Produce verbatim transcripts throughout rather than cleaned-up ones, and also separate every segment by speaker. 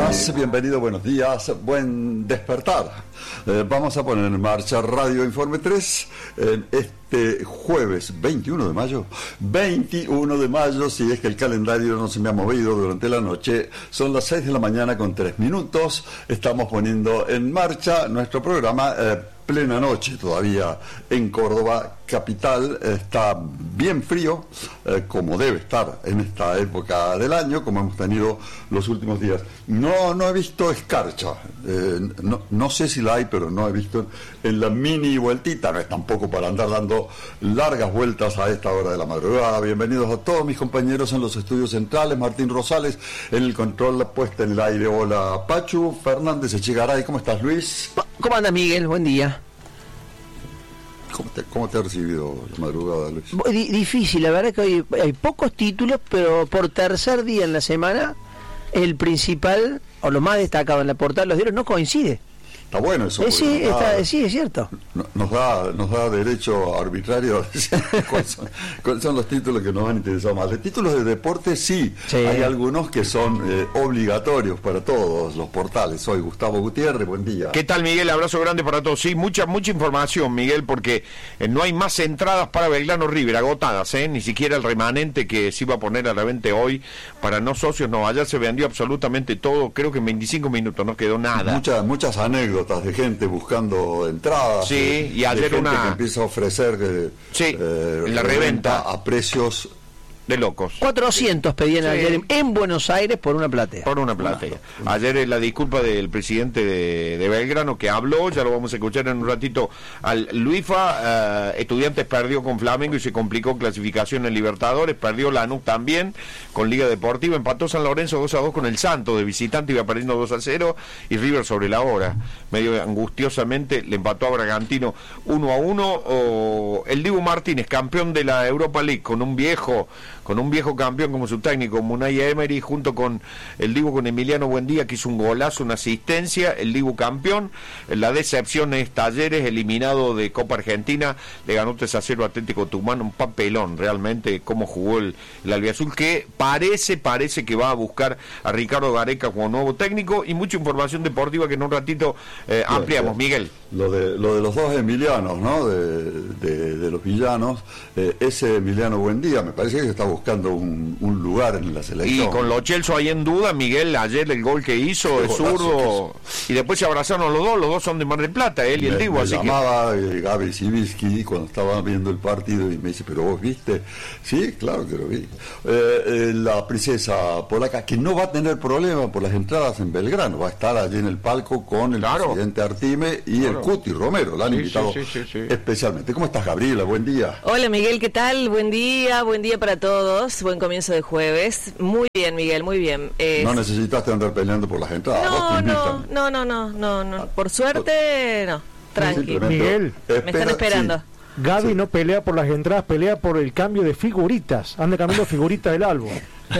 Speaker 1: días, bienvenido, buenos días, buen despertar. Eh, vamos a poner en marcha Radio Informe tres en este jueves veintiuno de mayo. veintiuno de mayo, si es que el calendario no se me ha movido durante la noche. Son las seis de la mañana con tres minutos. Estamos poniendo en marcha nuestro programa. Eh, plena noche todavía en Córdoba capital, está bien frío, eh, como debe estar en esta época del año, como hemos tenido los últimos días. No, no he visto escarcha, eh, no, no sé si la hay, pero no he visto en la mini vueltita, no es tampoco para andar dando largas vueltas a esta hora de la madrugada. Bienvenidos a todos mis compañeros en los estudios centrales, Martín Rosales en el control, la puesta en el aire. Hola Pachu, Fernández Echegaray, ¿cómo estás, Luis?
Speaker 2: ¿Cómo andas, Miguel? Buen día.
Speaker 1: ¿Cómo te, ¿Cómo te ha recibido la madrugada, Luis?
Speaker 2: D- difícil, la verdad que hoy hay pocos títulos, pero por tercer día en la semana, el principal, o lo más destacado en la portada de los diarios, no coincide.
Speaker 1: Está bueno eso.
Speaker 2: Eh, sí,
Speaker 1: nos da,
Speaker 2: está, sí, es cierto.
Speaker 1: Nos da, nos da derecho arbitrario a decir cuáles son, cuáles son los títulos que nos han interesado más. De títulos de deporte, sí, sí. Hay algunos que son eh, obligatorios para todos los portales. Soy Gustavo Gutiérrez, buen día.
Speaker 3: ¿Qué tal, Miguel? Abrazo grande para todos. Sí, mucha mucha información, Miguel, porque eh, no hay más entradas para Belgrano River, agotadas, ¿eh? Ni siquiera el remanente que se iba a poner a la venta hoy para no socios, no, ayer se vendió absolutamente todo, creo que en veinticinco minutos no quedó nada.
Speaker 1: Muchas, muchas anécdotas de gente buscando entradas,
Speaker 3: sí,
Speaker 1: de,
Speaker 3: y ayer
Speaker 1: de gente
Speaker 3: una
Speaker 1: que empieza a ofrecer eh,
Speaker 3: sí,
Speaker 1: eh,
Speaker 3: en la reventa
Speaker 1: a precios
Speaker 3: de locos.
Speaker 2: cuatrocientos pedían
Speaker 3: sí.
Speaker 2: ayer en Buenos Aires por una platea.
Speaker 3: Por una platea. Ayer es la disculpa del presidente de, de Belgrano que habló, ya lo vamos a escuchar en un ratito al Luifa. Uh, Estudiantes perdió con Flamengo y se complicó clasificación en Libertadores, perdió Lanús también con Liga Deportiva, empató San Lorenzo dos a dos con el Santos de visitante, iba perdiendo dos a cero y River sobre la hora, medio angustiosamente le empató a Bragantino uno a uno. O el Dibu Martínez, campeón de la Europa League, con un viejo con un viejo campeón como su técnico, Unai Emery, junto con el Dibu, con Emiliano Buendía, que hizo un golazo, una asistencia, el Dibu campeón. La decepción es Talleres, eliminado de Copa Argentina, le ganó tres a cero Atlético Tucumán, un papelón realmente cómo jugó el, el albiazul, que parece, parece que va a buscar a Ricardo Gareca como nuevo técnico, y mucha información deportiva que en un ratito eh, ampliamos, Miguel.
Speaker 1: Lo de, lo de los dos Emilianos, ¿no? De, de, de los villanos, eh, ese Emiliano Buendía me parece que está buscando un, un lugar en la selección.
Speaker 3: Y con Lo Celso ahí en duda, Miguel, ayer el gol que hizo, es zurdo, y después se abrazaron los dos, los dos son de Mar del Plata, él y el Dibu, así que... Me
Speaker 1: llamaba eh, Gaby Sibisky cuando estaba viendo el partido y me dice, ¿pero vos viste? Sí, claro que lo vi. Eh, eh, la princesa polaca, que no va a tener problema por las entradas en Belgrano, va a estar allí en el palco con el claro. presidente Artime y claro. el Cuti Romero, la han sí, invitado sí, sí, sí, sí. especialmente. ¿Cómo estás, Gabriela? Buen día.
Speaker 4: Hola, Miguel, ¿qué tal? Buen día, buen día para todos, buen comienzo de jueves. Muy bien, Miguel, muy bien. Eh,
Speaker 1: no necesitaste andar peleando por las entradas.
Speaker 4: No, no, no, no, no, no, no, por suerte, no, tranquilo.
Speaker 5: Miguel,
Speaker 4: espera, me están esperando. Sí.
Speaker 5: Gaby sí. no pelea por las entradas, pelea por el cambio de figuritas. Anda cambiando figuritas del álbum.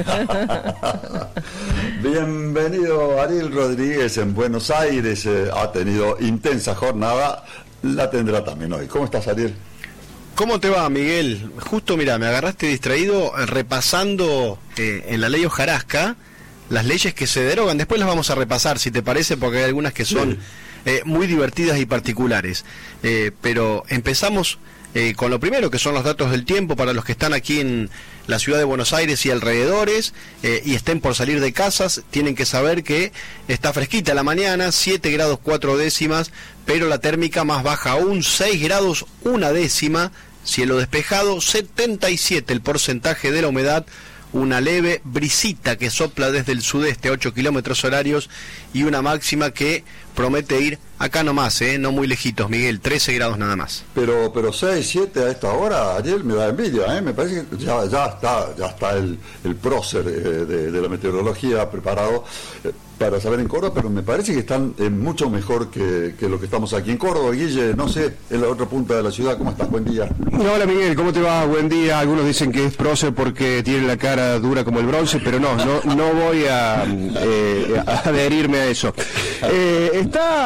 Speaker 1: Bienvenido Ariel Rodríguez en Buenos Aires, eh, ha tenido intensa jornada, la tendrá también hoy. ¿Cómo estás, Ariel?
Speaker 6: ¿Cómo te va, Miguel? Justo, mira, me agarraste distraído eh, repasando eh, en la ley hojarasca las leyes que se derogan. Después las vamos a repasar, si te parece, porque hay algunas que son eh, muy divertidas y particulares. Eh, pero empezamos eh, con lo primero, que son los datos del tiempo para los que están aquí en la ciudad de Buenos Aires y alrededores, eh, y estén por salir de casas. Tienen que saber que está fresquita la mañana, siete grados cuatro décimas, pero la térmica más baja aún, seis grados una décima, cielo despejado, setenta y siete el porcentaje de la humedad, una leve brisita que sopla desde el sudeste a ocho kilómetros horarios, y una máxima que promete ir acá nomás, ¿eh? No muy lejitos, Miguel, trece grados nada más.
Speaker 1: Pero pero seis, siete a esta hora, Ariel, me da envidia, ¿eh? Me parece que ya, ya está ya está el, el prócer eh, de, de la meteorología preparado eh, para saber en Córdoba, pero me parece que están eh, mucho mejor que, que lo que estamos aquí en Córdoba. Guille, no sé, en la otra punta de la ciudad, ¿cómo estás? Buen día.
Speaker 7: Hola, Miguel, ¿cómo te va? Buen día. Algunos dicen que es prócer porque tiene la cara dura como el bronce, pero no, no, no voy a, eh, a adherirme a eso. Eh, está, te diría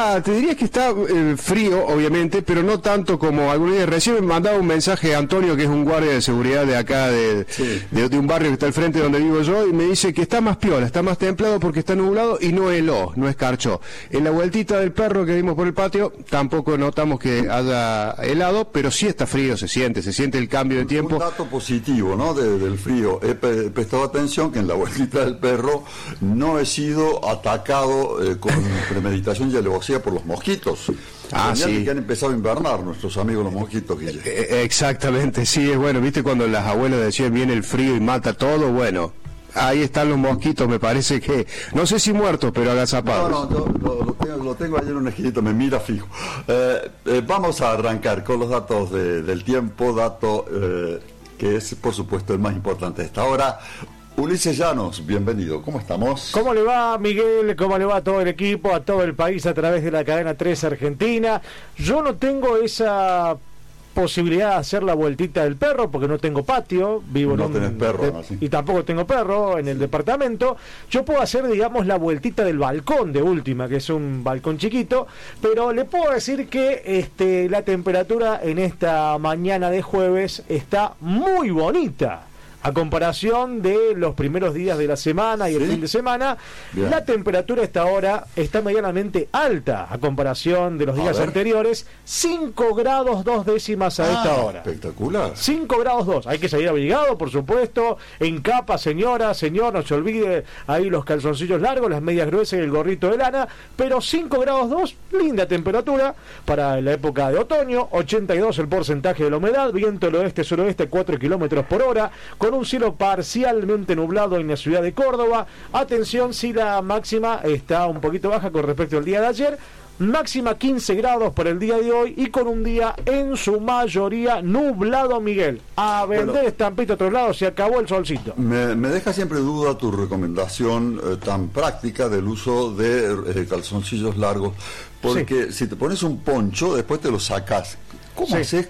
Speaker 7: diría que está eh, frío, obviamente, pero no tanto como algunos días. Recién me mandaba un mensaje a Antonio, que es un guardia de seguridad de acá, de, sí. de, de un barrio que está al frente de donde vivo yo, y me dice que está más piola, está más templado porque está nublado y no heló, no escarchó. En la vueltita del perro que dimos por el patio, tampoco notamos que haya helado, pero sí está frío, se siente, se siente el cambio de tiempo.
Speaker 1: Un dato positivo, ¿no?, de, del frío. He pe prestado atención que en la vueltita del perro no he sido atacado eh, con premeditación y alevosía por los mosquitos.
Speaker 7: Ah, sí.
Speaker 1: Que han empezado a invernar nuestros amigos los mosquitos, Guille.
Speaker 7: Eh, exactamente, sí, es bueno, viste cuando las abuelas decían viene el frío y mata todo, bueno, ahí están los mosquitos, me parece que, no sé si muertos, pero agazapados.
Speaker 1: No, no, yo, lo, lo, tengo, lo tengo ahí en un esquinito, me mira fijo. Eh, eh, vamos a arrancar con los datos de, del tiempo, dato eh, que es, por supuesto, el más importante de esta hora. Ulises Llanos, bienvenido, ¿cómo estamos?
Speaker 5: ¿Cómo le va, Miguel? ¿Cómo le va a todo el equipo, a todo el país a través de la cadena tres Argentina? Yo no tengo esa posibilidad de hacer la vueltita del perro porque no tengo patio, vivo
Speaker 1: no
Speaker 5: en
Speaker 1: tenés
Speaker 5: un
Speaker 1: perro,
Speaker 5: de,
Speaker 1: ¿no? Sí.
Speaker 5: Y tampoco tengo perro en el departamento. Yo puedo hacer, digamos, la vueltita del balcón de última, que es un balcón chiquito, pero le puedo decir que este la temperatura en esta mañana de jueves está muy bonita. A comparación de los primeros días de la semana y ¿sí? el fin de semana, bien. La temperatura a esta hora está medianamente alta a comparación de los días anteriores, cinco grados dos décimas a ah, esta hora.
Speaker 1: Espectacular.
Speaker 5: cinco grados dos, hay que salir abrigado, por supuesto, en capa, señora, señor, no se olvide ahí los calzoncillos largos, las medias gruesas y el gorrito de lana, pero cinco grados dos, linda temperatura para la época de otoño, ochenta y dos el porcentaje de la humedad, viento del oeste-suroeste cuatro kilómetros por hora, con un cielo parcialmente nublado en la ciudad de Córdoba. Atención, si la máxima está un poquito baja con respecto al día de ayer, máxima quince grados para el día de hoy y con un día en su mayoría nublado, Miguel. A vender bueno, estampita a otro lado, se acabó el solcito.
Speaker 1: Me, me deja siempre duda tu recomendación eh, tan práctica del uso de eh, calzoncillos largos, porque sí. si te pones un poncho, después te lo sacás. ¿Cómo sí. haces?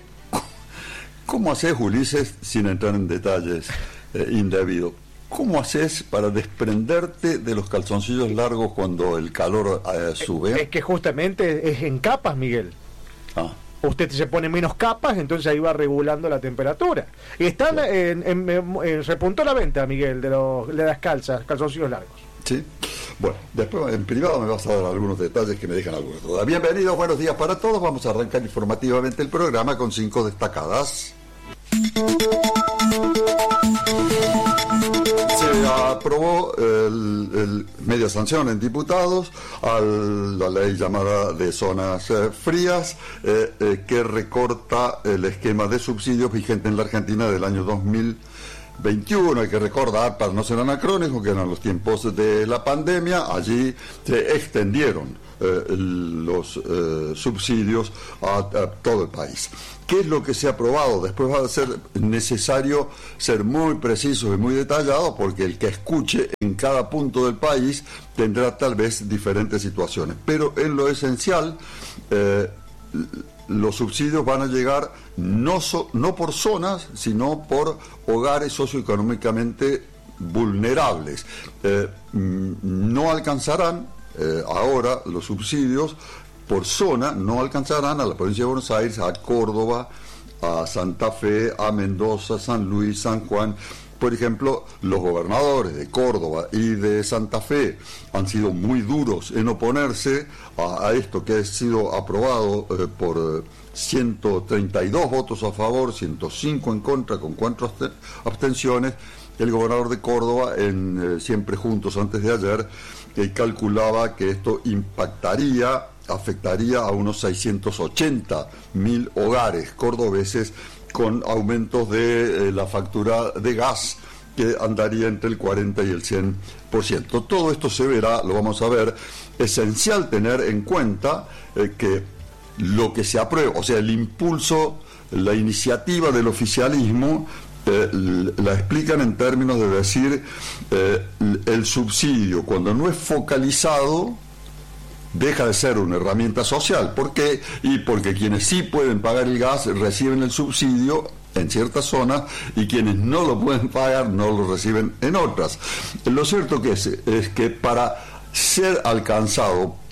Speaker 1: ¿Cómo haces, Ulises, sin entrar en detalles eh, indebidos? ¿Cómo haces para desprenderte de los calzoncillos largos cuando el calor eh, sube?
Speaker 5: Es, es que justamente es en capas, Miguel. Ah. Usted se pone menos capas, entonces ahí va regulando la temperatura. Y están sí. en, en, en, en repuntó la venta, Miguel, de, los, de las calzas, calzoncillos largos.
Speaker 1: Sí. Bueno, después en privado me vas a dar algunos detalles que me dejan alguna duda. Bienvenidos, buenos días para todos. Vamos a arrancar informativamente el programa con cinco destacadas. Se aprobó el, el media sanción en diputados a la ley llamada de zonas eh, frías eh, eh, que recorta el esquema de subsidios vigente en la Argentina del año dos mil veintiuno. Hay que recordar, para no ser anacrónico, que eran los tiempos de la pandemia. Allí se extendieron eh, los eh, subsidios a, a todo el país. ¿Qué es lo que se ha aprobado? Después va a ser necesario ser muy preciso y muy detallado, porque el que escuche en cada punto del país tendrá tal vez diferentes situaciones. Pero en lo esencial, eh, los subsidios van a llegar no, so, no por zonas, sino por hogares socioeconómicamente vulnerables. Eh, no alcanzarán eh, ahora los subsidios por zona, no alcanzarán a la provincia de Buenos Aires, a Córdoba, a Santa Fe, a Mendoza, San Luis, San Juan. Por ejemplo, los gobernadores de Córdoba y de Santa Fe han sido muy duros en oponerse a, a esto que ha sido aprobado eh, por eh, ciento treinta y dos votos a favor, ciento cinco en contra, con cuatro abstenciones. El gobernador de Córdoba, en eh, Siempre Juntos antes de ayer, eh, calculaba que esto impactaría, afectaría a unos seiscientos ochenta mil hogares cordobeses, con aumentos de eh, la factura de gas que andaría entre el cuarenta y el cien por ciento. Todo esto se verá, lo vamos a ver. Esencial tener en cuenta eh, que lo que se aprueba, o sea, el impulso, la iniciativa del oficialismo, eh, la explican en términos de decir eh, el subsidio, cuando no es focalizado, deja de ser una herramienta social. ¿Por qué? Y porque quienes sí pueden pagar el gas reciben el subsidio en ciertas zonas y quienes no lo pueden pagar no lo reciben en otras. Lo cierto que es, es que para ser alcanzado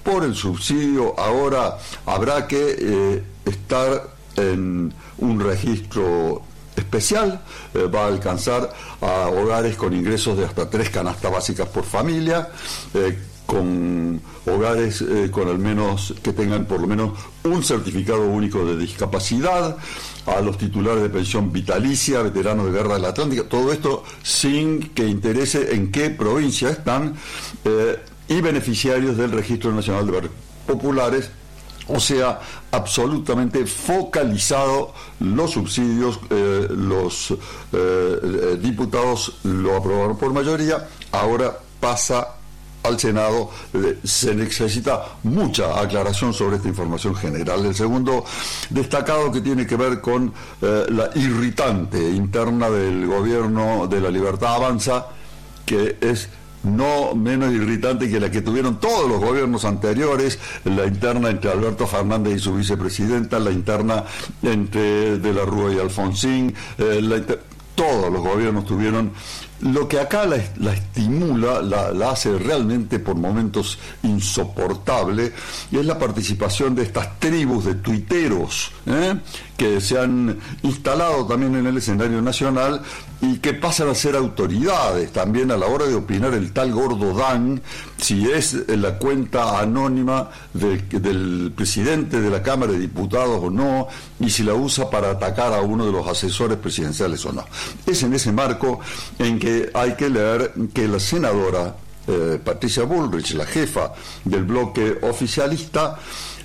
Speaker 1: por el subsidio ahora habrá que eh, estar en un registro especial, eh, va a alcanzar a hogares con ingresos de hasta tres canastas básicas por familia, eh, con hogares eh, con al menos que tengan por lo menos un certificado único de discapacidad, a los titulares de pensión vitalicia, veteranos de guerra del Atlántico, todo esto sin que interese en qué provincia están, eh, y beneficiarios del Registro Nacional de Barrios Populares. O sea, absolutamente focalizado los subsidios, eh, los eh, eh, diputados lo aprobaron por mayoría, ahora pasa al Senado. Eh, se necesita mucha aclaración sobre esta información general. El segundo destacado, que tiene que ver con eh, la irritante interna del gobierno de La Libertad Avanza, que es no menos irritante que la que tuvieron todos los gobiernos anteriores, la interna entre Alberto Fernández y su vicepresidenta, la interna entre De la Rúa y Alfonsín, eh, la inter... todos los gobiernos tuvieron. Lo que acá la, la estimula, la, la hace realmente por momentos insoportable, y es la participación de estas tribus de tuiteros, ¿eh? que se han instalado también en el escenario nacional y que pasan a ser autoridades también a la hora de opinar. El tal Gordo Dan, si es la cuenta anónima de, del presidente de la Cámara de Diputados o no, y si la usa para atacar a uno de los asesores presidenciales o no. Es en ese marco en que hay que leer que la senadora eh, Patricia Bullrich, la jefa del bloque oficialista,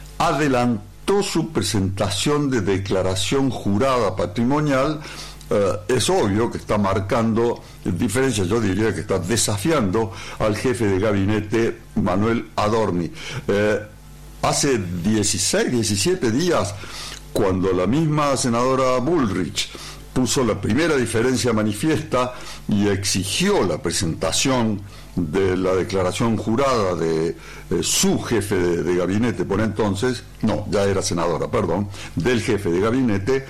Speaker 1: adelantó su presentación de declaración jurada patrimonial. Eh, es obvio que está marcando diferencias, yo diría que está desafiando al jefe de gabinete, Manuel Adorni. Eh, hace dieciséis, diecisiete días, cuando la misma senadora Bullrich puso la primera diferencia manifiesta y exigió la presentación de la declaración jurada de eh, su jefe de, de gabinete por entonces, no, ya era senadora, perdón, del jefe de gabinete,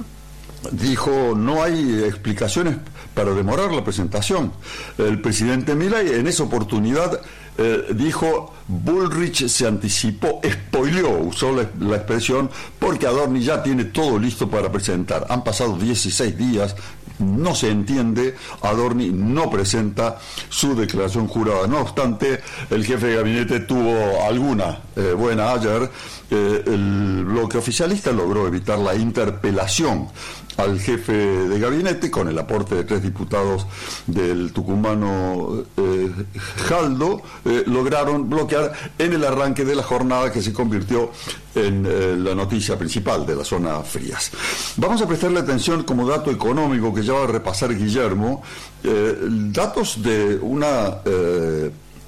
Speaker 1: dijo: no hay explicaciones para demorar la presentación. El presidente Milei en esa oportunidad eh, dijo: Bullrich se anticipó, spoileó, usó la, la expresión, porque Adorni ya tiene todo listo para presentar. Han pasado dieciséis días, no se entiende, Adorni no presenta su declaración jurada. No obstante, el jefe de gabinete tuvo alguna eh, buena ayer. Eh, el bloque oficialista logró evitar la interpelación al jefe de gabinete con el aporte de tres diputados del tucumano eh, Jaldo. Eh, lograron bloquear en el arranque de la jornada, que se convirtió en eh, la noticia principal de la zona Frías. Vamos a prestarle atención como dato económico que ya va a repasar Guillermo, eh, datos de una eh,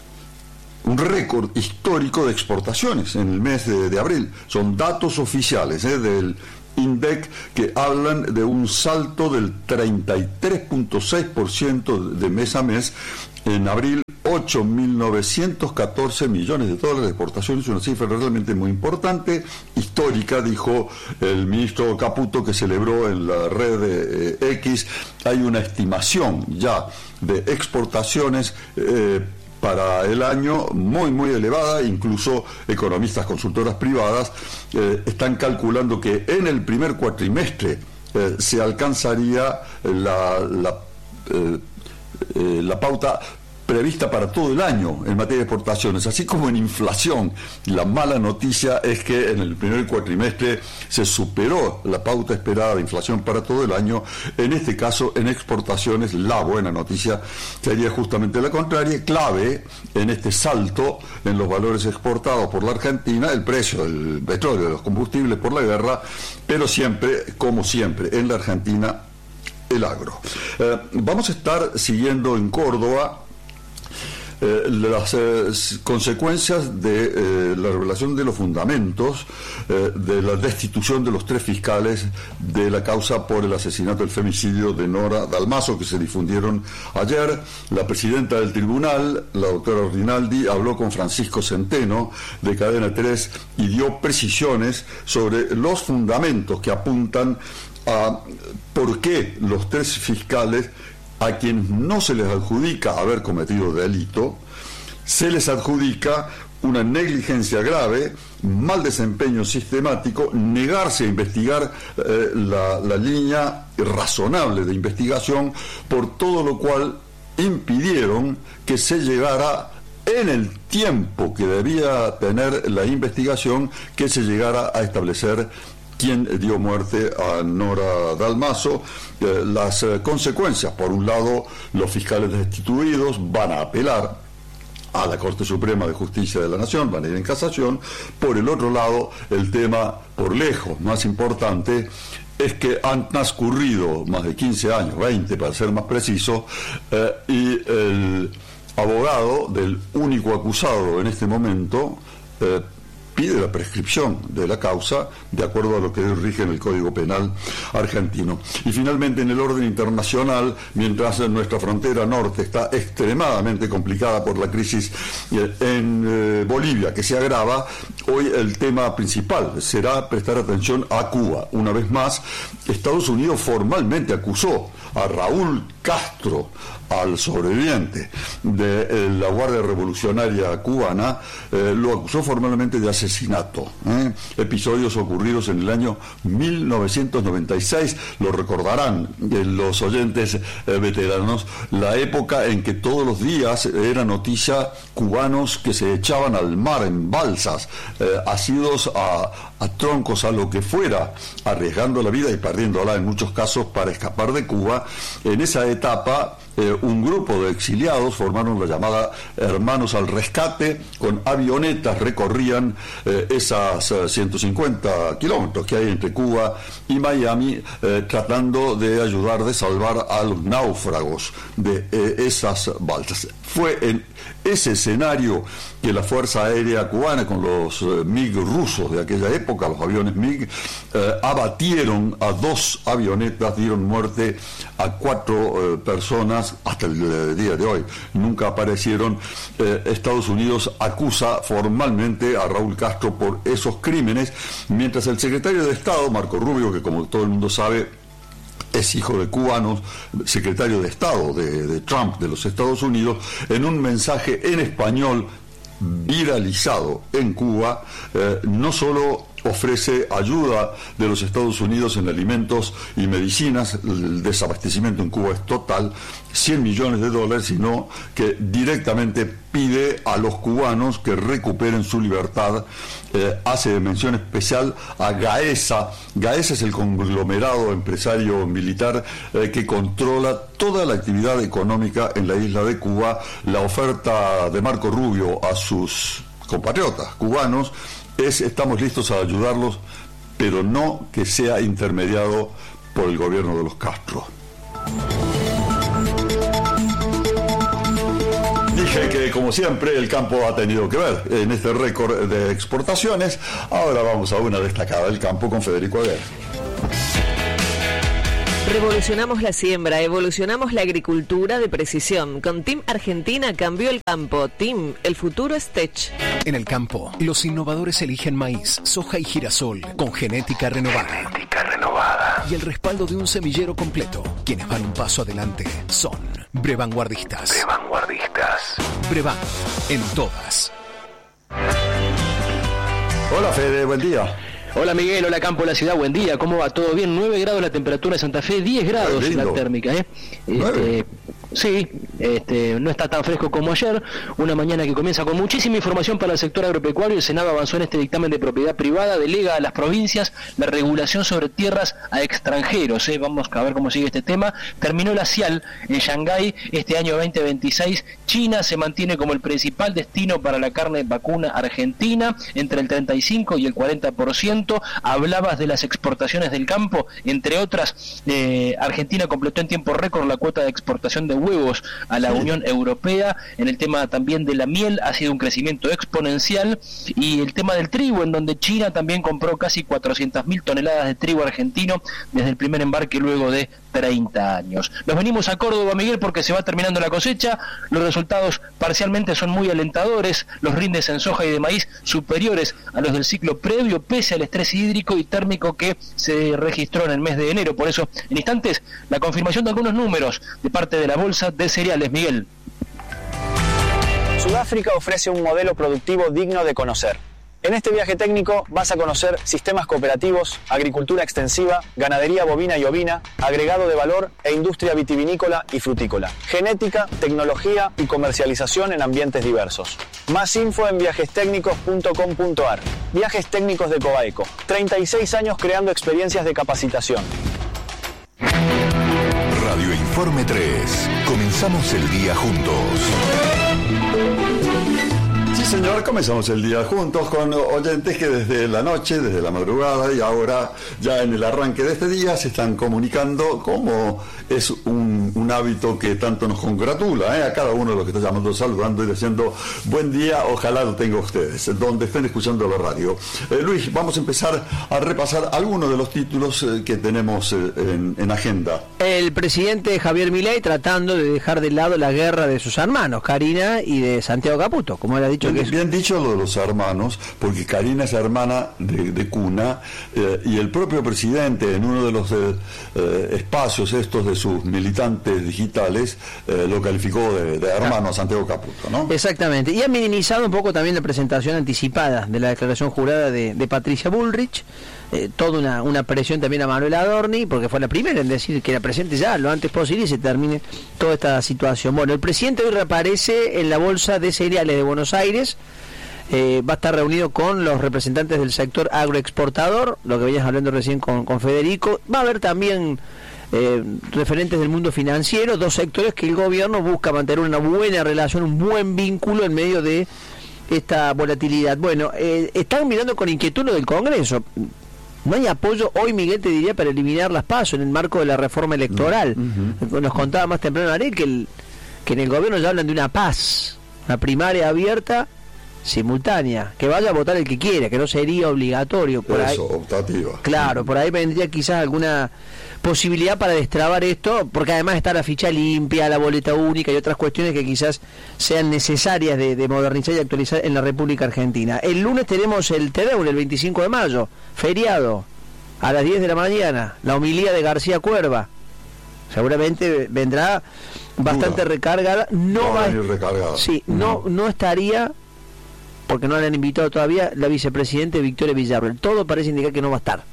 Speaker 1: un récord histórico de exportaciones en el mes de, de abril. Son datos oficiales eh, del INDEC, que hablan de un salto del treinta y tres punto seis por ciento de mes a mes. En abril, ocho mil novecientos catorce millones de dólares de exportaciones, una cifra realmente muy importante, histórica, dijo el ministro Caputo, que celebró en la red de eh, X. Hay una estimación ya de exportaciones eh, para el año muy muy elevada. Incluso economistas, consultoras privadas eh, están calculando que en el primer cuatrimestre eh, se alcanzaría la la, eh, eh, la pauta prevista para todo el año en materia de exportaciones, así como en inflación. La mala noticia es que en el primer cuatrimestre se superó la pauta esperada de inflación para todo el año. En este caso, en exportaciones, la buena noticia sería justamente la contraria. Clave en este salto en los valores exportados por la Argentina, el precio del petróleo, de los combustibles por la guerra, pero siempre, como siempre, en la Argentina, el agro. Eh, vamos a estar siguiendo en Córdoba Eh, las eh, consecuencias de eh, la revelación de los fundamentos eh, de la destitución de los tres fiscales de la causa por el asesinato, el femicidio de Nora Dalmazo, que se difundieron ayer. La presidenta del tribunal, la doctora Rinaldi, habló con Francisco Centeno de Cadena tres y dio precisiones sobre los fundamentos que apuntan a por qué los tres fiscales, a quienes no se les adjudica haber cometido delito, se les adjudica una negligencia grave, mal desempeño sistemático, negarse a investigar eh, la, la línea razonable de investigación, por todo lo cual impidieron que se llegara en el tiempo que debía tener la investigación, que se llegara a establecer quién dio muerte a Nora Dalmazo. Eh, las eh, consecuencias: por un lado, los fiscales destituidos van a apelar a la Corte Suprema de Justicia de la Nación, van a ir en casación. Por el otro lado, el tema por lejos más importante es que han transcurrido más de quince años, veinte para ser más preciso, eh, y el abogado del único acusado en este momento eh, pide la prescripción de la causa de acuerdo a lo que rige en el Código Penal argentino. Y finalmente, en el orden internacional, mientras nuestra frontera norte está extremadamente complicada por la crisis en eh, Bolivia, que se agrava, hoy el tema principal será prestar atención a Cuba. Una vez más, Estados Unidos formalmente acusó a Raúl Castro, al sobreviviente de eh, la Guardia Revolucionaria Cubana, eh, lo acusó formalmente de asesinato. ¿eh? Episodios ocurridos en el año mil novecientos noventa y seis, lo recordarán eh, los oyentes eh, veteranos, la época en que todos los días era noticia cubanos que se echaban al mar en balsas, eh, asidos a, a troncos, a lo que fuera, arriesgando la vida y perdiéndola en muchos casos para escapar de Cuba. En esa etapa, Eh, un grupo de exiliados formaron la llamada Hermanos al Rescate, con avionetas recorrían eh, esas eh, ciento cincuenta kilómetros que hay entre Cuba y Miami, eh, tratando de ayudar, de salvar a los náufragos de eh, esas balsas. Fue en ese escenario que la Fuerza Aérea Cubana, con los eh, MiG rusos de aquella época, los aviones MiG, eh, abatieron a dos avionetas, dieron muerte a cuatro eh, personas. Hasta el día de hoy nunca aparecieron. eh, Estados Unidos acusa formalmente a Raúl Castro por esos crímenes, mientras el secretario de Estado, Marco Rubio, que como todo el mundo sabe es hijo de cubanos, secretario de Estado de, de Trump de los Estados Unidos, en un mensaje en español viralizado en Cuba, eh, no solo ofrece ayuda de los Estados Unidos en alimentos y medicinas, el desabastecimiento en Cuba es total, cien millones de dólares, sino que directamente pide a los cubanos que recuperen su libertad. Eh, hace mención especial a Gaesa. Gaesa es el conglomerado empresario militar eh, que controla toda la actividad económica en la isla de Cuba. La oferta de Marco Rubio a sus compatriotas cubanos es: estamos listos a ayudarlos, pero no que sea intermediado por el gobierno de los Castro. Dije que, como siempre, el campo ha tenido que ver en este récord de exportaciones. Ahora vamos a una destacada del campo con Federico Aguer.
Speaker 4: Revolucionamos la siembra, evolucionamos la agricultura de precisión. Con Team Argentina cambió el campo. Team, el futuro es Tech.
Speaker 8: En el campo, los innovadores eligen maíz, soja y girasol con genética renovada.
Speaker 9: Genética renovada.
Speaker 8: Y el respaldo de un semillero completo. Quienes van un paso adelante son Brevanguardistas.
Speaker 9: Brevanguardistas.
Speaker 8: Brevan, en todas.
Speaker 1: Hola Fede, buen día.
Speaker 10: Hola Miguel, hola Campo, la ciudad, buen día, ¿cómo va? ¿Todo bien? nueve grados la temperatura de Santa Fe, diez grados la térmica, ¿eh? Este, sí, este, no está tan fresco como ayer, una mañana que comienza con muchísima información para el sector agropecuario. El Senado avanzó en este dictamen de propiedad privada, delega a las provincias la regulación sobre tierras a extranjeros, ¿eh? Vamos a ver cómo sigue este tema. Terminó la CIAL en Shanghái este año veinte veintiséis, China se mantiene como el principal destino para la carne vacuna argentina, entre el treinta y cinco y el cuarenta por ciento. Hablabas de las exportaciones del campo, entre otras, eh, Argentina completó en tiempo récord la cuota de exportación de huevos a la Unión Europea. En el tema también de la miel ha sido un crecimiento exponencial, y el tema del trigo, en donde China también compró casi cuatrocientas mil toneladas de trigo argentino desde el primer embarque luego de treinta años. Nos venimos a Córdoba, Miguel, porque se va terminando la cosecha. Los resultados parcialmente son muy alentadores, los rindes en soja y de maíz superiores a los del ciclo previo, pese al estrés hídrico y térmico que se registró en el mes de enero. Por eso, en instantes, la confirmación de algunos números de parte de la Bolsa de Cereales, Miguel.
Speaker 11: Sudáfrica ofrece un modelo productivo digno de conocer. En este viaje técnico vas a conocer sistemas cooperativos, agricultura extensiva, ganadería bovina y ovina, agregado de valor e industria vitivinícola y frutícola, genética, tecnología y comercialización en ambientes diversos. Más info en viajes técnicos punto com punto a r. Viajes Técnicos de Cobaeco. treinta y seis años creando experiencias de capacitación.
Speaker 9: Radio Informe tres. Comenzamos el día juntos.
Speaker 1: Sí, señor, comenzamos el día juntos con oyentes que desde la noche, desde la madrugada y ahora ya en el arranque de este día se están comunicando, como es un, un hábito que tanto nos congratula, ¿eh? A cada uno de los que está llamando, saludando y diciendo buen día, ojalá lo tenga ustedes, donde estén escuchando la radio. Eh, Luis, vamos a empezar a repasar algunos de los títulos eh, que tenemos eh, en, en agenda.
Speaker 2: El presidente Javier Milei tratando de dejar de lado la guerra de sus hermanos, Karina y de Santiago Caputo, como él ha dicho.
Speaker 1: Bien, bien dicho lo de los hermanos, porque Karina es hermana de, de cuna, eh, y el propio presidente en uno de los eh, eh, espacios estos de sus militantes digitales eh, lo calificó de, de hermano a Santiago Caputo, ¿no?
Speaker 2: Exactamente, y ha minimizado un poco también la presentación anticipada de la declaración jurada de, de Patricia Bullrich, eh, toda una, una presión también a Manuel Adorni, porque fue la primera en decir que era presente ya lo antes posible y se termine toda esta situación. Bueno, el presidente hoy reaparece en la Bolsa de Cereales de Buenos Aires. Eh, va a estar reunido con los representantes del sector agroexportador, lo que venías hablando recién con, con Federico. Va a haber también eh, referentes del mundo financiero, dos sectores que el gobierno busca mantener una buena relación, un buen vínculo en medio de esta volatilidad. Bueno, eh, están mirando con inquietud lo del Congreso. No hay apoyo hoy, Miguel, te diría, para eliminar las PASO en el marco de la reforma electoral. Uh-huh. Nos contaba más temprano Ariel que, el, que en el gobierno ya hablan de una paz, una primaria abierta, simultánea, que vaya a votar el que quiera, que no sería obligatorio. Por
Speaker 1: Eso,
Speaker 2: ahí,
Speaker 1: optativa.
Speaker 2: Claro, por ahí vendría quizás alguna posibilidad para destrabar esto, porque además está la ficha limpia, la boleta única y otras cuestiones que quizás sean necesarias de, de modernizar y actualizar en la República Argentina. El lunes tenemos el T D U, el veinticinco de mayo, feriado, a las diez de la mañana, la homilía de García Cuerva. Seguramente vendrá bastante Dura. recargada. No va a venir recargada. Sí, no, no, no estaría, porque no le han invitado todavía, la vicepresidente Victoria Villarreal. Todo parece indicar que no va a estar.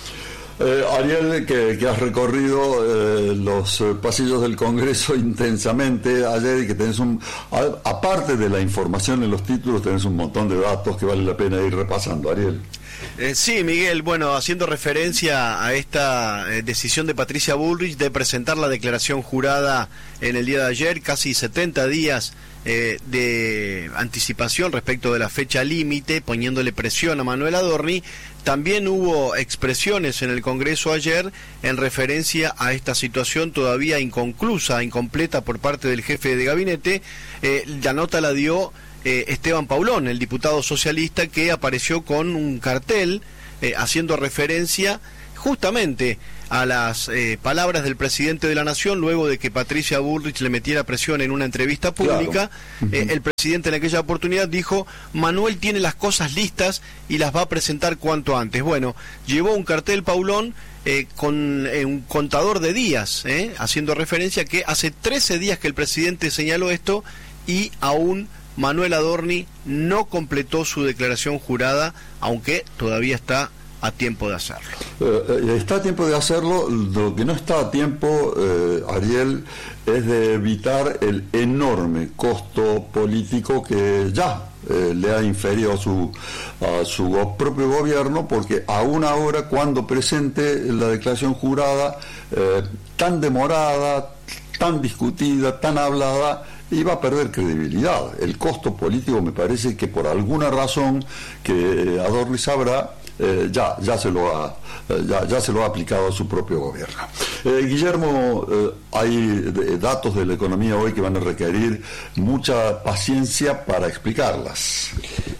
Speaker 1: Eh, Ariel, que, que has recorrido eh, los eh, pasillos del Congreso intensamente ayer y que tenés un, a, aparte de la información en los títulos, tenés un montón de datos que vale la pena ir repasando, Ariel.
Speaker 6: Eh, sí, Miguel, bueno, haciendo referencia a esta eh, decisión de Patricia Bullrich de presentar la declaración jurada en el día de ayer, casi setenta días eh, de anticipación respecto de la fecha límite, poniéndole presión a Manuel Adorni. También hubo expresiones en el Congreso ayer en referencia a esta situación todavía inconclusa, incompleta por parte del jefe de gabinete. Eh, la nota la dio eh, Esteban Paulón, el diputado socialista, que apareció con un cartel eh, haciendo referencia justamente a las eh, palabras del presidente de la Nación luego de que Patricia Bullrich le metiera presión en una entrevista pública. Claro. eh, el presidente en aquella oportunidad dijo: Manuel tiene las cosas listas y las va a presentar cuanto antes. Bueno, llevó un cartel Paulón eh, con eh, un contador de días, eh, haciendo referencia que hace trece días que el presidente señaló esto y aún Manuel Adorni no completó su declaración jurada, aunque todavía está a tiempo de hacerlo.
Speaker 1: Eh, está a tiempo de hacerlo. Lo que no está a tiempo, eh, Ariel, es de evitar el enorme costo político que ya eh, le ha inferido a su, a su propio gobierno, porque aún ahora, cuando presente la declaración jurada, eh, tan demorada, tan discutida, tan hablada, iba a perder credibilidad. El costo político, me parece que por alguna razón que Adorni sabrá, Eh, ya ya se lo ha eh, ya, ya se lo ha aplicado a su propio gobierno. Eh, Guillermo, eh, hay de, datos de la economía hoy que van a requerir mucha paciencia para explicarlas.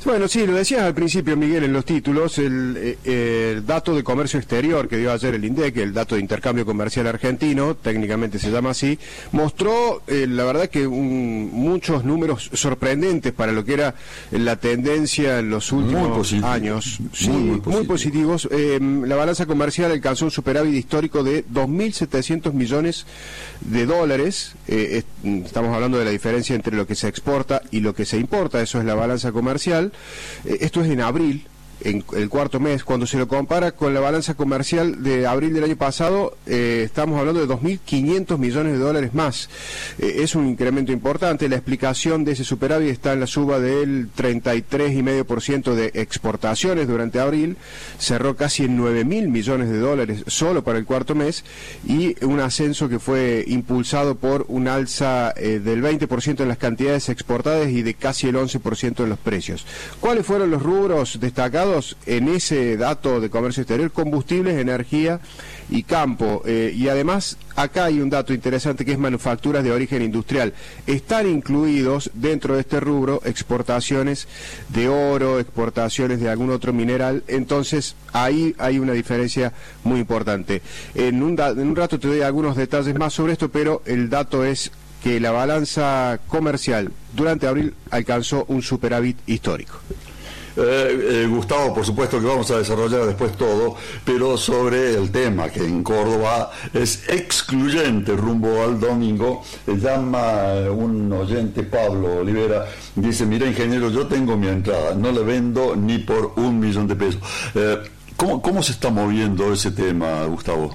Speaker 7: Bueno, sí, lo decías al principio, Miguel, en los títulos, el, eh, el dato de comercio exterior que dio ayer el INDEC, el dato de intercambio comercial argentino, técnicamente se llama así, mostró, eh, la verdad, que un, muchos números sorprendentes para lo que era la tendencia en los últimos
Speaker 1: muy
Speaker 7: años. Sí,
Speaker 1: muy, muy,
Speaker 7: muy
Speaker 1: positivo.
Speaker 7: positivos. Eh, la balanza comercial alcanzó un superávit histórico de dos mil setecientos millones de dólares. Eh, es, estamos hablando de la diferencia entre lo que se exporta y lo que se importa, eso es la balanza comercial. Eh, esto es en abril, en el cuarto mes. Cuando se lo compara con la balanza comercial de abril del año pasado, eh, estamos hablando de dos mil quinientos millones de dólares más. Eh, es un incremento importante. La explicación de ese superávit está en la suba del treinta y tres coma cinco por ciento de exportaciones durante abril, cerró casi en nueve mil millones de dólares solo para el cuarto mes, y un ascenso que fue impulsado por un alza eh, del veinte por ciento en las cantidades exportadas y de casi el once por ciento en los precios. ¿Cuáles fueron los rubros destacados en ese dato de comercio exterior? Combustibles, energía y campo. Eh, y además, acá hay un dato interesante que es manufacturas de origen industrial. Están incluidos dentro de este rubro exportaciones de oro, exportaciones de algún otro mineral. Entonces, ahí hay una diferencia muy importante. En un, da- en un rato te doy algunos detalles más sobre esto, pero el dato es que la balanza comercial durante abril alcanzó un superávit histórico.
Speaker 1: Eh, eh, Gustavo, por supuesto que vamos a desarrollar después todo, pero sobre el tema que en Córdoba es excluyente rumbo al domingo, eh, llama eh, un oyente, Pablo Olivera, dice: mira, ingeniero, yo tengo mi entrada, no le vendo ni por un millón de pesos. Eh, ¿cómo, ¿Cómo se está moviendo ese tema, Gustavo?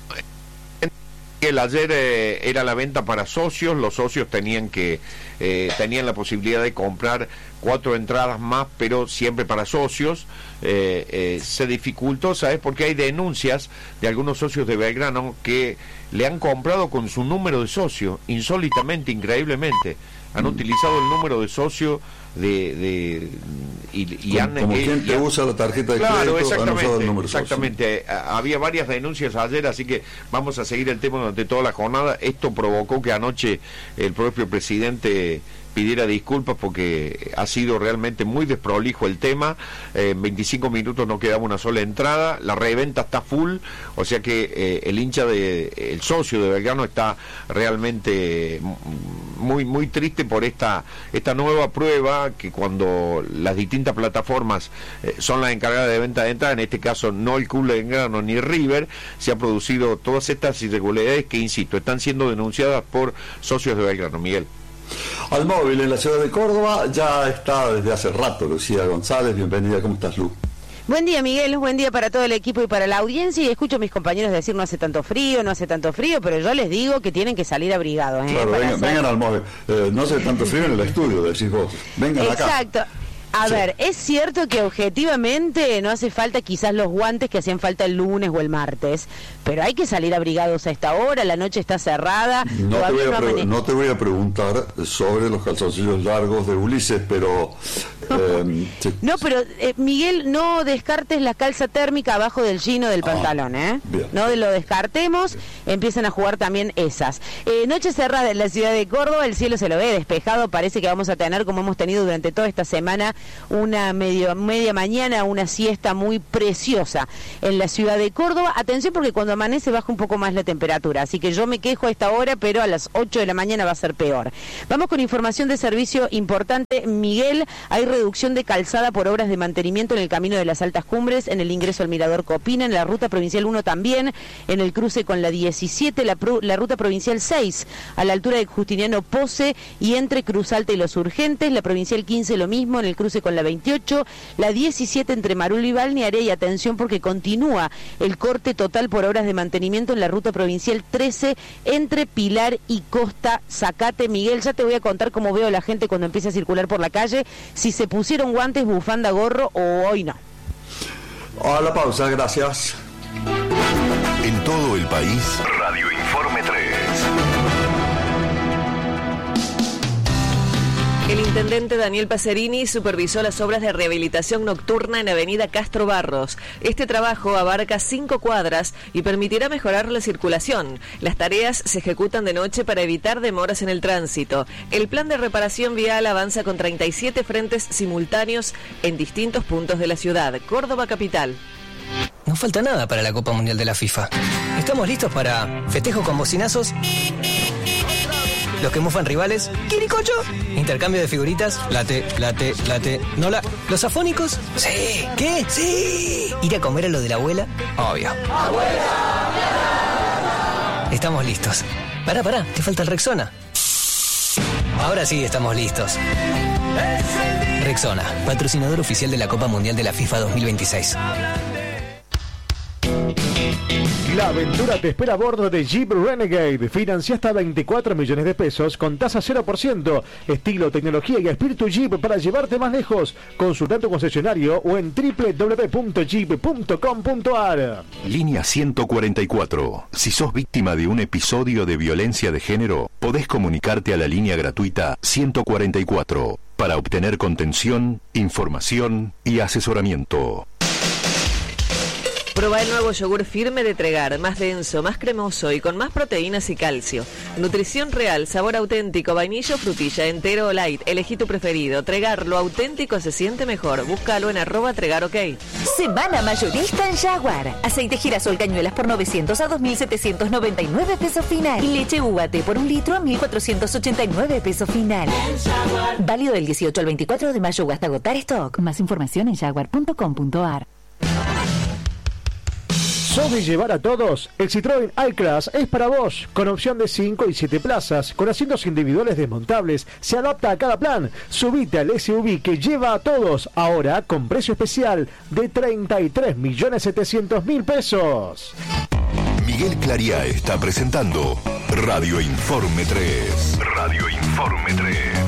Speaker 3: El ayer eh, era la venta para socios, los socios tenían que eh, tenían la posibilidad de comprar cuatro entradas más, pero siempre para socios. Eh, eh, se dificultó, ¿sabes? Porque hay denuncias de algunos socios de Belgrano que le han comprado con su número de socio, insólitamente, increíblemente. Han mm. utilizado el número de socio de, de y, y
Speaker 1: como,
Speaker 3: han
Speaker 1: como
Speaker 3: eh,
Speaker 1: quien
Speaker 3: y
Speaker 1: te
Speaker 3: han,
Speaker 1: usa la tarjeta de
Speaker 3: claro,
Speaker 1: crédito, han usado el número de
Speaker 3: exactamente.
Speaker 1: socio.
Speaker 3: Había varias denuncias ayer, así que vamos a seguir el tema durante toda la jornada. Esto provocó que anoche el propio presidente pidiera disculpas porque ha sido realmente muy desprolijo el tema. Eh, en veinticinco minutos no quedaba una sola entrada, la reventa está full, o sea que eh, el hincha de el socio de Belgrano está realmente muy muy triste por esta esta nueva prueba, que cuando las distintas plataformas eh, son las encargadas de venta de entrada, en este caso no el Club de Belgrano ni River, se ha producido todas estas irregularidades que, insisto, están siendo denunciadas por socios de Belgrano. Miguel.
Speaker 1: Al móvil en la ciudad de Córdoba ya está desde hace rato Lucía González. Bienvenida, ¿cómo estás, Lu?
Speaker 12: Buen día, Miguel, buen día para todo el equipo y para la audiencia. Y escucho a mis compañeros decir: no hace tanto frío, no hace tanto frío, pero yo les digo que tienen que salir abrigados. ¿eh?
Speaker 1: Claro, vengan,
Speaker 12: hacer...
Speaker 1: vengan al móvil. Eh, no hace tanto frío en el estudio, decís vos. Vengan acá.
Speaker 12: Exacto. A
Speaker 1: Sí.
Speaker 12: ver, es cierto que objetivamente no hace falta quizás los guantes que hacían falta el lunes o el martes, pero hay que salir abrigados a esta hora, la noche está cerrada.
Speaker 1: No te, voy a
Speaker 12: no,
Speaker 1: pre-
Speaker 12: amane...
Speaker 1: no te voy a preguntar sobre los calzoncillos largos de Ulises, pero... Eh, sí.
Speaker 12: No, pero eh, Miguel, no descartes la calza térmica abajo del jean o del
Speaker 1: Ah,
Speaker 12: pantalón, ¿eh?
Speaker 1: bien.
Speaker 12: No lo descartemos, bien. Empiezan a jugar también esas. Eh, noche cerrada en la ciudad de Córdoba, el cielo se lo ve despejado, parece que vamos a tener, como hemos tenido durante toda esta semana, una medio, media mañana, una siesta muy preciosa en la ciudad de Córdoba. Atención, porque cuando amanece baja un poco más la temperatura, así que yo me quejo a esta hora, pero a las ocho de la mañana va a ser peor. Vamos con información de servicio importante, Miguel. Hay reducción de calzada por obras de mantenimiento en el camino de las Altas Cumbres, en el ingreso al Mirador Copina, en la ruta provincial uno también, en el cruce con la diecisiete, la, pru, la ruta provincial seis, a la altura de Justiniano Pose y entre Cruz Alta y Los Urgentes, la provincial quince lo mismo, en el cruce con la veintiocho, la diecisiete entre Marulo y Balnearia, y atención porque continúa el corte total por obras de mantenimiento en la ruta provincial trece, entre Pilar y Costa Zacate. Miguel, ya te voy a contar cómo veo a la gente cuando empieza a circular por la calle, si se pusieron guantes, bufanda, gorro o hoy no.
Speaker 1: A la pausa, gracias.
Speaker 9: En todo el país, Radio Informe tres.
Speaker 4: El intendente Daniel Pacerini supervisó las obras de rehabilitación nocturna en Avenida Castro Barros. Este trabajo abarca cinco cuadras y permitirá mejorar la circulación. Las tareas se ejecutan de noche para evitar demoras en el tránsito. El plan de reparación vial avanza con treinta y siete frentes simultáneos en distintos puntos de la ciudad. Córdoba capital.
Speaker 13: No falta nada para la Copa Mundial de la FIFA. Estamos listos para festejo con bocinazos, los que mufan rivales, ¡quiricocho! Intercambio de figuritas, late, late, late, nola. ¿Los afónicos? Sí. ¿Qué? Sí. ¿Ir a comer a lo de la abuela? Obvio. ¡Abuela! Estamos listos. Pará, pará, te falta el Rexona. Ahora sí estamos listos. Rexona, patrocinador oficial de la Copa Mundial de la FIFA dos mil veintiséis.
Speaker 5: La aventura te espera a bordo de Jeep Renegade. Financia hasta veinticuatro millones de pesos con tasa cero por ciento. Estilo, tecnología y espíritu Jeep para llevarte más lejos. Consulta tu concesionario o en doble u doble u doble u punto jeep punto com punto a r.
Speaker 9: Línea ciento cuarenta y cuatro. Si sos víctima de un episodio de violencia de género, podés comunicarte a la línea gratuita ciento cuarenta y cuatro para obtener contención, información y asesoramiento.
Speaker 4: Proba el nuevo yogur firme de Tregar, más denso, más cremoso y con más proteínas y calcio. Nutrición real, sabor auténtico, vainilla o frutilla, entero o light. Elegí tu preferido. Tregar, lo auténtico se siente mejor. Búscalo en arroba Tregar OK.
Speaker 14: Semana mayorista en Jaguar. Aceite girasol cañuelas por novecientos a dos mil setecientos noventa y nueve pesos final. Leche U A T por un litro a mil cuatrocientos ochenta y nueve pesos final. Válido del dieciocho al veinticuatro de mayo o hasta agotar stock. Más información en jaguar punto com punto a r.
Speaker 5: ¿Sos de llevar a todos? El Citroën I-Class es para vos, con opción de cinco y siete plazas, con asientos individuales desmontables, se adapta a cada plan. Subite al S U V que lleva a todos, ahora con precio especial de treinta y tres millones setecientos mil pesos.
Speaker 9: Miguel Clariá está presentando Radio Informe tres. Radio Informe tres.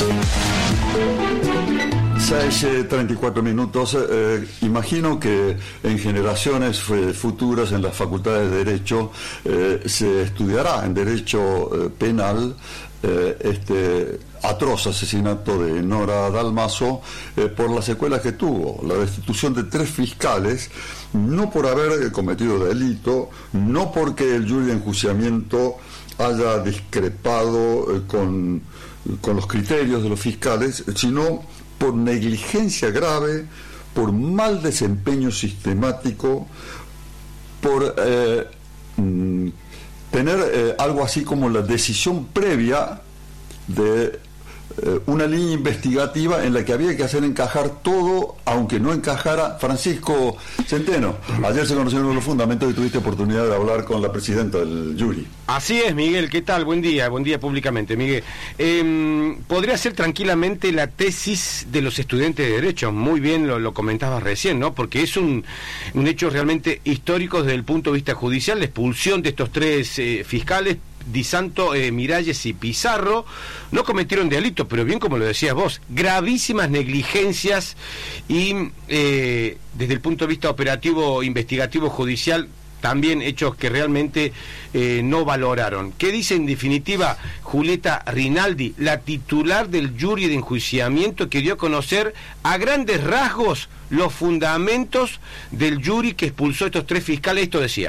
Speaker 1: seis, treinta y cuatro minutos. Eh, imagino que en generaciones eh, futuras en las facultades de Derecho eh, se estudiará en Derecho eh, Penal eh, este atroz asesinato de Nora Dalmazo eh, por las secuelas que tuvo, la destitución de tres fiscales, no por haber cometido delito, no porque el jury de enjuiciamiento haya discrepado eh, con, con los criterios de los fiscales, sino por negligencia grave, por mal desempeño sistemático, por eh, mm, tener eh, algo así como la decisión previa de eh, una línea investigativa en la que había que hacer encajar todo, aunque no encajara. Francisco Centeno, ayer se conocieron los fundamentos y tuviste oportunidad de hablar con la presidenta del jury.
Speaker 15: Así es, Miguel, ¿qué tal? Buen día, buen día públicamente, Miguel. Eh, podría ser tranquilamente la tesis de los estudiantes de Derecho, muy bien lo, lo comentabas recién, ¿no? Porque es un, un hecho realmente histórico desde el punto de vista judicial, la expulsión de estos tres eh, fiscales, Di Santo, eh, Miralles y Pizarro. No cometieron delito, pero bien como lo decías vos, gravísimas negligencias y eh, desde el punto de vista operativo, investigativo, judicial, también hechos que realmente eh, no valoraron. ¿Qué dice en definitiva Julieta Rinaldi, la titular del jury de enjuiciamiento, que dio a conocer a grandes rasgos los fundamentos del jury que expulsó a estos tres fiscales? Esto decía.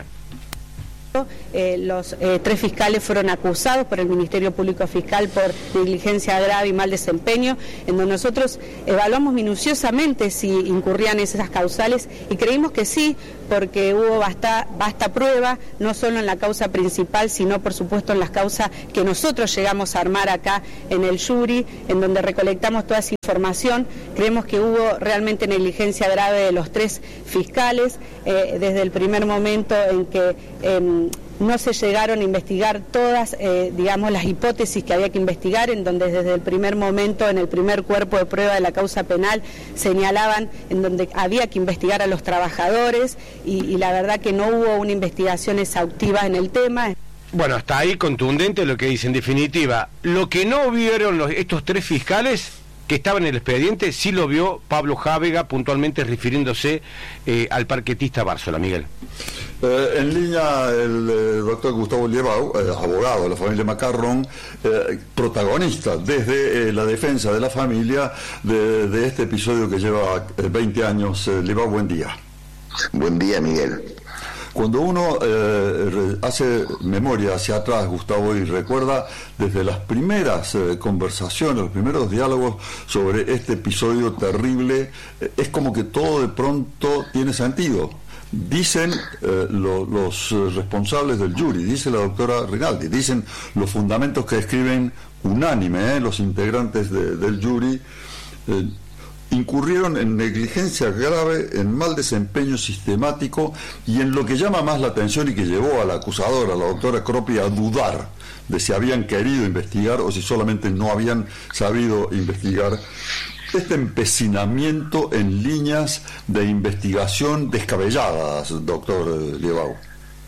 Speaker 16: Eh, los eh, tres fiscales fueron acusados por el Ministerio Público Fiscal por negligencia grave y mal desempeño, en donde nosotros evaluamos minuciosamente si incurrían esas causales y creímos que sí, porque hubo basta, basta prueba, no solo en la causa principal, sino por supuesto en las causas que nosotros llegamos a armar acá en el jury, en donde recolectamos toda esa información. Creemos que hubo realmente negligencia grave de los tres fiscales, eh, desde el primer momento en que eh, no se llegaron a investigar todas, eh, digamos, las hipótesis que había que investigar, en donde desde el primer momento, en el primer cuerpo de prueba de la causa penal, señalaban en donde había que investigar a los trabajadores y, y la verdad que no hubo una investigación exhaustiva en el tema.
Speaker 15: Bueno, hasta ahí contundente lo que dice. En definitiva, lo que no vieron los, estos tres fiscales que estaban en el expediente, sí lo vio Pablo Jávega, puntualmente refiriéndose eh, al parquetista Bársola, Miguel.
Speaker 1: Eh, en línea el eh, doctor Gustavo Liebau, eh, abogado de la familia Macarrón, eh, protagonista desde eh, la defensa de la familia de, de este episodio que lleva eh, veinte años. Eh, Liebau, buen día.
Speaker 17: Buen día, Miguel.
Speaker 1: Cuando uno eh, hace memoria hacia atrás, Gustavo, y recuerda desde las primeras eh, conversaciones, los primeros diálogos sobre este episodio terrible, eh, es como que todo de pronto tiene sentido. Dicen eh, lo, los responsables del jury, dice la doctora Rinaldi, dicen los fundamentos que escriben unánime eh, los integrantes de, del jury, eh, incurrieron en negligencia grave, en mal desempeño sistemático y en lo que llama más la atención y que llevó a la acusadora, la doctora Croppi, a dudar de si habían querido investigar o si solamente no habían sabido investigar. Este empecinamiento en líneas de investigación descabelladas, doctor Liebau.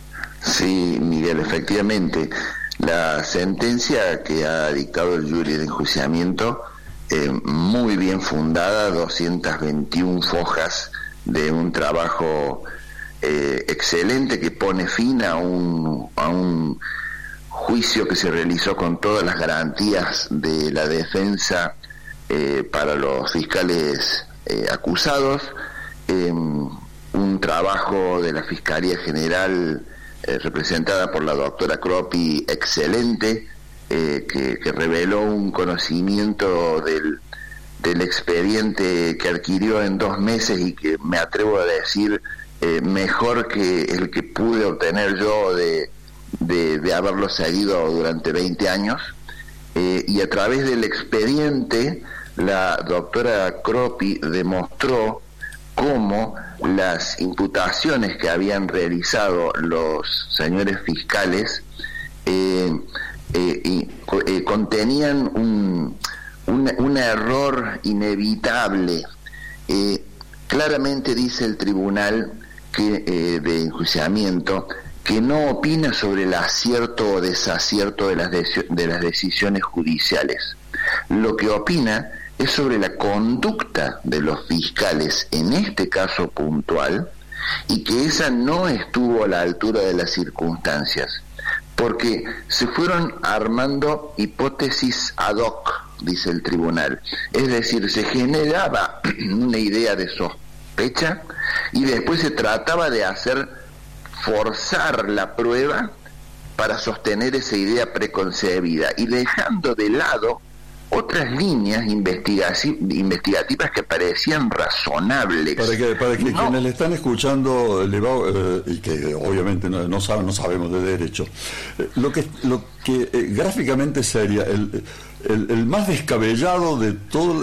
Speaker 17: Sí, Miguel, efectivamente. La sentencia que ha dictado el jury de enjuiciamiento, eh, muy bien fundada, doscientas veintiuna fojas de un trabajo eh, excelente que pone fin a un, a un juicio que se realizó con todas las garantías de la defensa eh, para los fiscales eh, acusados, eh, un trabajo de la Fiscalía General eh, representada por la doctora Croppi excelente, eh, que, que reveló un conocimiento del, del expediente que adquirió en dos meses y que me atrevo a decir eh, mejor que el que pude obtener yo de, de, de haberlo seguido durante veinte años, eh, y a través del expediente la doctora Croppi demostró cómo las imputaciones que habían realizado los señores fiscales eh, eh, y, eh, contenían un, un, un error inevitable. Eh, claramente dice el tribunal que, eh, de enjuiciamiento que no opina sobre el acierto o desacierto de las, de, de las decisiones judiciales. Lo que opina es sobre la conducta de los fiscales en este caso puntual, y que esa no estuvo a la altura de las circunstancias, porque se fueron armando hipótesis ad hoc, dice el tribunal. Es decir, se generaba una idea de sospecha y después se trataba de hacer forzar la prueba para sostener esa idea preconcebida y dejando de lado otras líneas investigativas que parecían razonables.
Speaker 1: Para que, para que
Speaker 17: no.
Speaker 1: quienes le están escuchando, eh, y que obviamente no, no saben, no sabemos de derecho, eh, lo que lo que eh, gráficamente sería el, el, el más descabellado de todos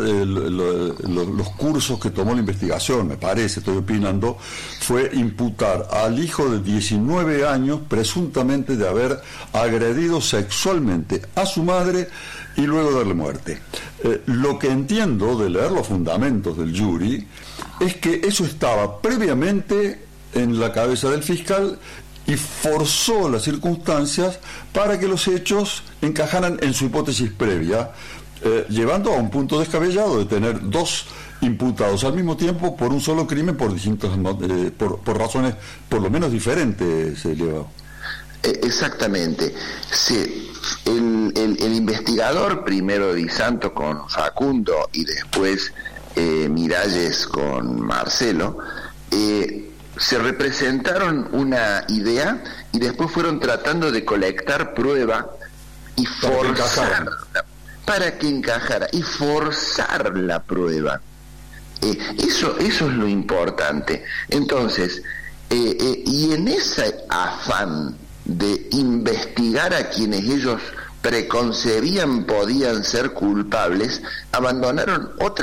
Speaker 1: los cursos que tomó la investigación, me parece, estoy opinando, fue imputar al hijo de diecinueve años presuntamente de haber agredido sexualmente a su madre y luego darle muerte. Eh, lo que entiendo de leer los fundamentos del jury es que eso estaba previamente en la cabeza del fiscal y forzó las circunstancias para que los hechos encajaran en su hipótesis previa, eh, llevando a un punto descabellado de tener dos imputados al mismo tiempo por un solo crimen por distintas eh, por, por razones por lo menos diferentes, eh, Liebau.
Speaker 17: Exactamente. Sí, el, el, el investigador, primero Di Santo con Facundo y después eh, Miralles con Marcelo, eh, se representaron una idea y después fueron tratando de colectar prueba y forzar para que encajara y forzar la prueba. Eh, eso, eso es lo importante. Entonces, eh, eh, y en ese afán de investigar a quienes ellos preconcebían podían ser culpables, abandonaron otra